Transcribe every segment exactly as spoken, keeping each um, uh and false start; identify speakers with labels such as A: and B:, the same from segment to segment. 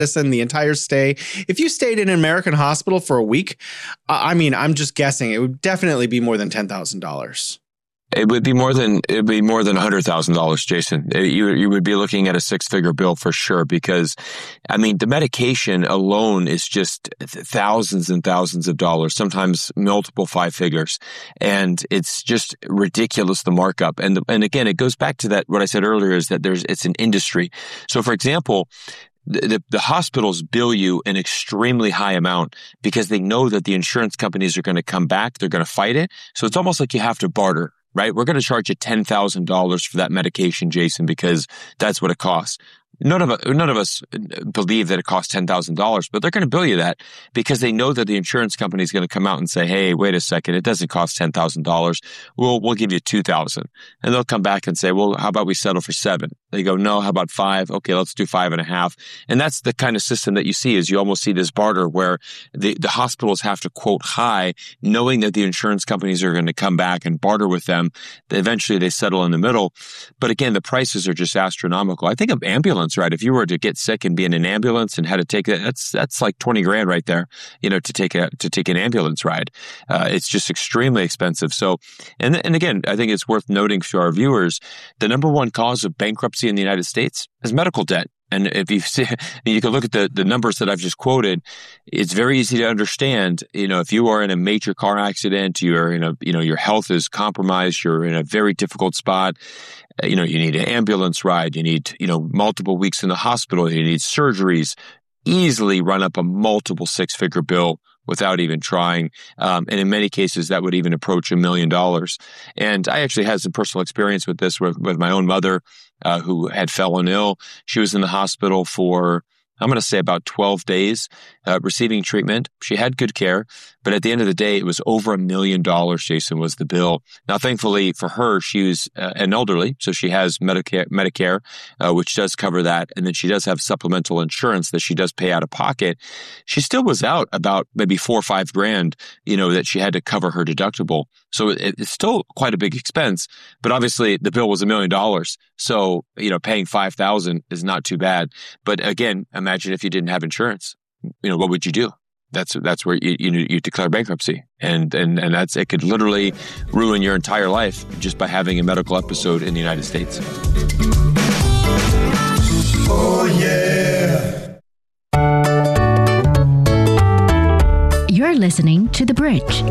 A: medicine, the entire stay. If you stayed in an American hospital for a week, I mean, I'm just guessing it would definitely be more than ten thousand dollars.
B: It would be more than it would be more than one hundred thousand dollars, Jason. You you would be looking at a six figure bill for sure, because, I mean, the medication alone is just thousands and thousands of dollars, sometimes multiple five figures, and it's just ridiculous, the markup. And the, and again, it goes back to that what I said earlier, is that there's it's an industry. So, for example, The, the, the hospitals bill you an extremely high amount because they know that the insurance companies are going to come back. They're going to fight it. So it's almost like you have to barter, right? We're going to charge you ten thousand dollars for that medication, Jason, because that's what it costs. None of us, none of us believe that it costs ten thousand dollars, but they're going to bill you that because they know that the insurance company is going to come out and say, "Hey, wait a second, it doesn't cost ten thousand dollars. We'll we'll give you two thousand." And they'll come back and say, "Well, how about we settle for seven?" They go, "No, how about five? Okay, let's do five and a half." And that's the kind of system that you see. Is you almost see this barter where the the hospitals have to quote high, knowing that the insurance companies are going to come back and barter with them. Eventually, they settle in the middle. But again, the prices are just astronomical. I think of ambulance. Right. If you were to get sick and be in an ambulance and had to take it, that's that's like twenty grand right there, you know, to take a to take an ambulance ride. Uh, it's just extremely expensive. So, and and again, I think it's worth noting for our viewers, the number one cause of bankruptcy in the United States is medical debt. And if you see, you can look at the, the numbers that I've just quoted. It's very easy to understand. You know, if you are in a major car accident, you're in a, you know, your health is compromised, you're in a very difficult spot. You know, you need an ambulance ride. You need, you know, multiple weeks in the hospital. You need surgeries. Easily run up a multiple six-figure bill without even trying. Um, and in many cases, that would even approach a million dollars. And I actually had some personal experience with this with, with my own mother, uh, who had fallen ill. She was in the hospital for, I'm going to say about twelve days, uh, receiving treatment. She had good care, but at the end of the day, it was over a million dollars, Jason, was the bill. Now, thankfully for her, she was uh, an elderly, so she has Medicare, Medicare uh, which does cover that, and then she does have supplemental insurance that she does pay out of pocket. She still was out about maybe four or five grand, you know, that she had to cover her deductible. So it, it's still quite a big expense, but obviously the bill was a million dollars. So, you know, paying five thousand is not too bad. But again, imagine if you didn't have insurance, you know, what would you do? That's that's where you you, you declare bankruptcy, and and and that's it could literally ruin your entire life just by having a medical episode in the United States.
C: Oh yeah.
D: You're listening to The Bridge.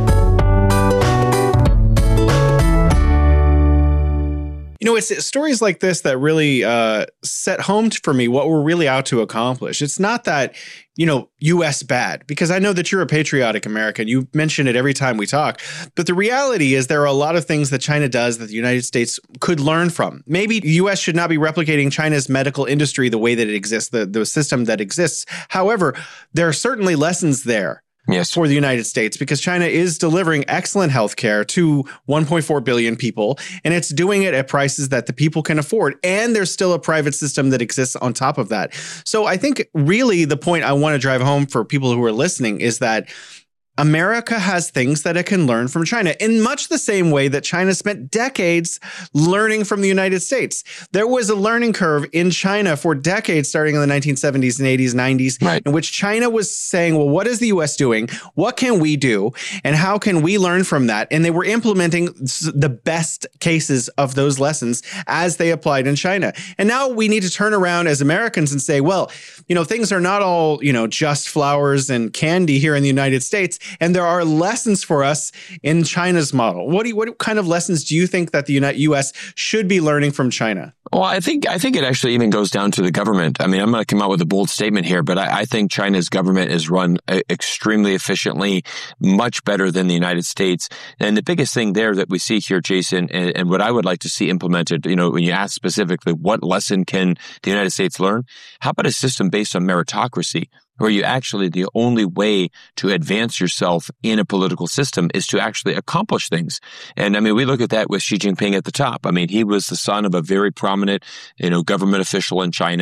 A: You know, it's stories like this that really uh, set home for me what we're really out to accomplish. It's not that, you know, U S bad, because I know that you're a patriotic American. You mention it every time we talk. But the reality is there are a lot of things that China does that the United States could learn from. Maybe the U S should not be replicating China's medical industry the way that it exists, the, the system that exists. However, there are certainly lessons there.
B: Yes.
A: For the United States, because China is delivering excellent healthcare to one point four billion people, and it's doing it at prices that the people can afford. And there's still a private system that exists on top of that. So I think really the point I want to drive home for people who are listening is that America has things that it can learn from China in much the same way that China spent decades learning from the United States. There was a learning curve in China for decades, starting in the nineteen seventies and eighties, nineties,
B: right,
A: in which China was saying, well, what is the U S doing? What can we do? And how can we learn from that? And they were implementing the best cases of those lessons as they applied in China. And now we need to turn around as Americans and say, well, you know, things are not all, you know, just flowers and candy here in the United States. And there are lessons for us in China's model. What do you, what kind of lessons do you think that the U S should be learning from China?
B: Well, I think I think it actually even goes down to the government. I mean, I'm going to come out with a bold statement here, but I, I think China's government is run uh, extremely efficiently, much better than the United States. And the biggest thing there that we see here, Jason, and, and what I would like to see implemented, you know, when you ask specifically what lesson can the United States learn, how about a system based on meritocracy, where you actually, the only way to advance yourself in a political system is to actually accomplish things. And I mean, we look at that with Xi Jinping at the top. I mean, he was the son of a very prominent, you know, government official in China.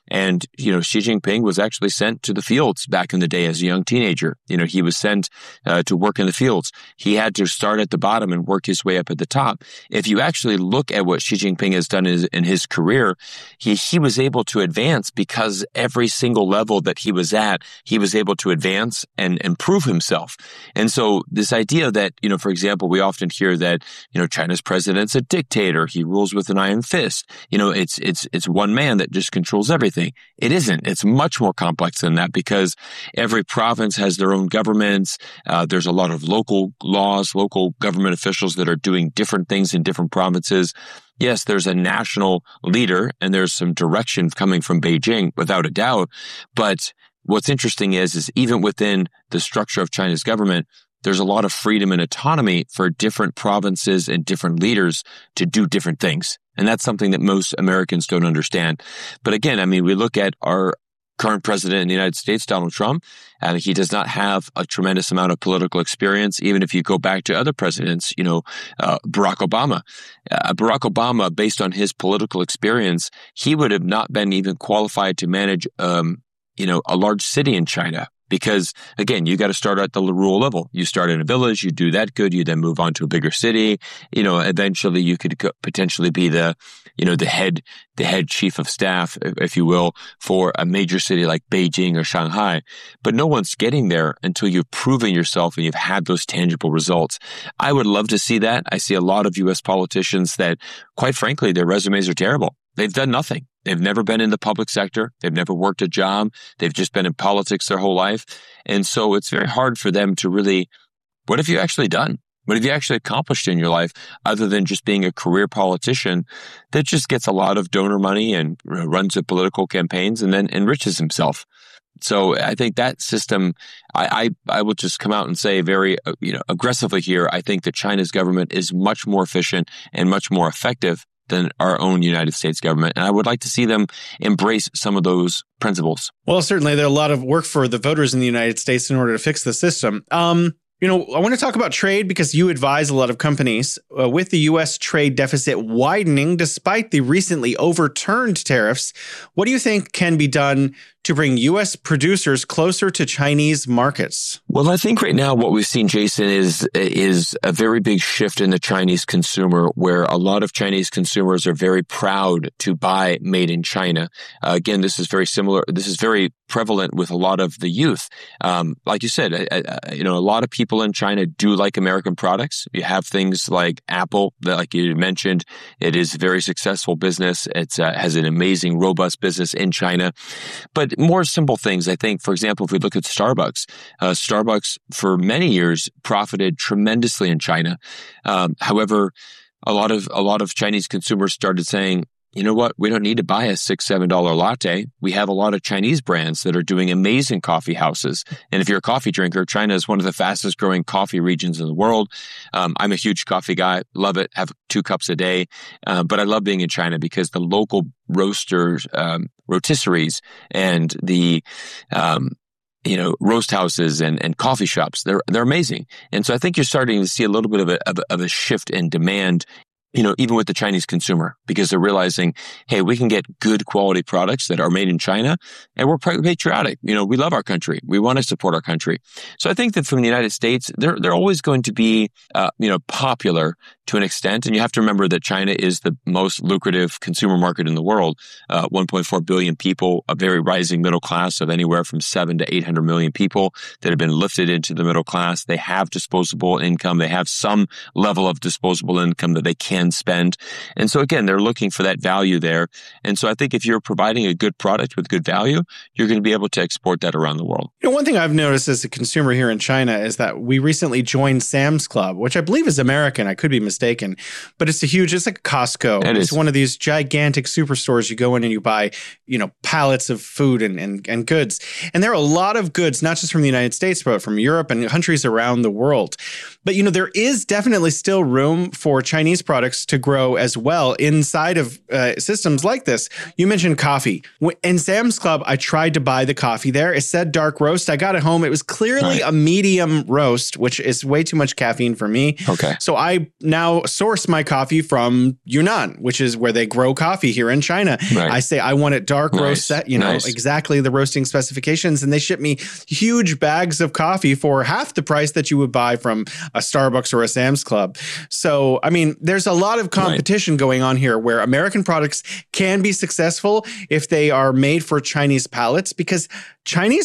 B: And, you know, Xi Jinping was actually sent to the fields back in the day as a young teenager. You know, he was sent uh, to work in the fields. He had to start at the bottom and work his way up at the top. If you actually look at what Xi Jinping has done in his, in his career, he, he was able to advance because every single level that he was at, he was able to advance and improve himself. And so this idea that, you know, for example, we often hear that, you know, China's president's a dictator. He rules with an iron fist. You know, it's, it's, it's one man that just controls everything. It isn't. It's much more complex than that because every province has their own governments. Uh, there's a lot of local laws, local government officials that are doing different things in different provinces. Yes, there's a national leader and there's some direction coming from Beijing, without a doubt. But what's interesting is, is even within the structure of China's government, there's a lot of freedom and autonomy for different provinces and different leaders to do different things. And that's something that most Americans don't understand. But again, I mean, we look at our current president in the United States, Donald Trump, and he does not have a tremendous amount of political experience. Even if you go back to other presidents, you know, uh, Barack Obama, uh, Barack Obama, based on his political experience, he would have not been even qualified to manage, um, you know, a large city in China. Because again, you got to start at the rural level. You start in a village, you do that good, you then move on to a bigger city. You know, eventually you could go, potentially be the, you know, the head, the head chief of staff, if you will, for a major city like Beijing or Shanghai. But no one's getting there until you've proven yourself and you've had those tangible results. I would love to see that. I see a lot of U S politicians that, quite frankly, their resumes are terrible. They've done nothing. They've never been in the public sector. They've never worked a job. They've just been in politics their whole life. And so it's very hard for them to really, what have you actually done? What have you actually accomplished in your life other than just being a career politician that just gets a lot of donor money and runs a political campaigns and then enriches himself? So I think that system, I, I I will just come out and say very uh, you know aggressively here, I think that China's government is much more efficient and much more effective than our own United States government. And I would like to see them embrace some of those principles.
A: Well, certainly there's a lot of work for the voters in the United States in order to fix the system. Um, you know, I want to talk about trade because you advise a lot of companies uh, with the U S trade deficit widening despite the recently overturned tariffs. What do you think can be done to bring U S producers closer to Chinese markets?
B: Well, I think right now what we've seen, Jason, is is a very big shift in the Chinese consumer, where a lot of Chinese consumers are very proud to buy made in China. Uh, again, this is very similar. This is very prevalent with a lot of the youth. Um, like you said, I, I, you know, a lot of people in China do like American products. You have things like Apple, that, like you mentioned, it is a very successful business. It uh, has an amazing, robust business in China. But more simple things, I think, for example, if we look at Starbucks, uh, Starbucks for many years profited tremendously in China. Um, however, a lot of a lot of Chinese consumers started saying, you know what, we don't need to buy a six, seven dollar latte. We have a lot of Chinese brands that are doing amazing coffee houses. And if you're a coffee drinker, China is one of the fastest growing coffee regions in the world. Um, I'm a huge coffee guy, love it, have two cups a day. Uh, but I love being in China because the local roasters, um, rotisseries and the, um, you know, roast houses and, and coffee shops, they're, they're amazing. And so I think you're starting to see a little bit of a, of, of a shift in demand, you know, even with the Chinese consumer, because they're realizing, hey, we can get good quality products that are made in China, and we're patriotic. You know, we love our country. We want to support our country. So I think that from the United States, they're they're always going to be, uh, you know, popular to an extent. And you have to remember that China is the most lucrative consumer market in the world. Uh, one point four billion people, a very rising middle class of anywhere from seven to eight hundred million people that have been lifted into the middle class. They have disposable income. They have some level of disposable income that they can spend. And so again, they're looking for that value there. And so I think if you're providing a good product with good value, you're going to be able to export that around the world.
A: You know, one thing I've noticed as a consumer here in China is that we recently joined Sam's Club, which I believe is American. I could be mistaken, but it's a huge, it's like Costco.
B: It
A: it's
B: is.
A: one of these gigantic superstores. You go in and you buy, you know, pallets of food and, and, and goods. And there are a lot of goods, not just from the United States, but from Europe and countries around the world. But, you know, there is definitely still room for Chinese products to grow as well inside of uh, systems like this. You mentioned coffee. In Sam's Club, I tried to buy the coffee there. It said dark roast. I got it home. It was clearly
B: right.
A: a medium roast, which is way too much caffeine for me.
B: Okay.
A: So I now now source my coffee from Yunnan, which is where they grow coffee here in China.
B: Right.
A: I say I want it dark
B: Nice.
A: roast set, you know,
B: Nice.
A: exactly the roasting specifications. And they ship me huge bags of coffee for half the price that you would buy from a Starbucks or a Sam's Club. So, I mean, there's a lot of competition right. going on here where American products can be successful if they are made for Chinese palates, because Chinese